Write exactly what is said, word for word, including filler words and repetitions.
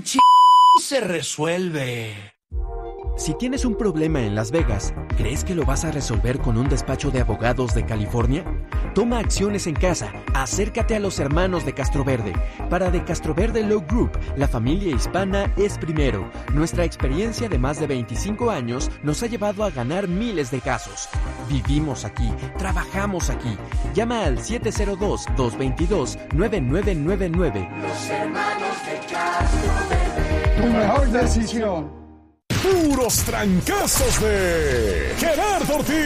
ch... se resuelve. Si tienes un problema en Las Vegas, ¿crees que lo vas a resolver con un despacho de abogados de California? Toma acciones en casa. Acércate a los hermanos de Castroverde. Para The Castroverde Law Group, la familia hispana es primero. Nuestra experiencia de más de veinticinco años nos ha llevado a ganar miles de casos. Vivimos aquí, trabajamos aquí. Llama al siete cero dos, dos dos dos, nueve nueve nueve nueve. Los hermanos de Castroverde. Tu mejor decisión. Puros trancazos de Gerardo Ortiz.